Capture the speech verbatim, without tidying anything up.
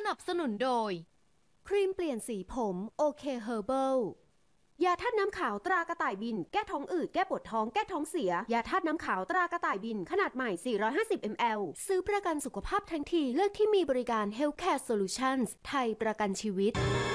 นับสนุนโดยครีมเปลี่ยนสีผมโอเคเฮอร์เบิลยาธาตุน้ำขาวตรากระต่ายบินแก้ท้องอืดแก้ปวดท้องแก้ท้องเสียยาธาตุน้ำขาวตรากระต่ายบินขนาดใหม่ สี่ร้อยห้าสิบ มิลลิลิตร ซื้อประกันสุขภาพทั้งทีเลือกที่มีบริการ Healthcare Solutions ไทยประกันชีวิต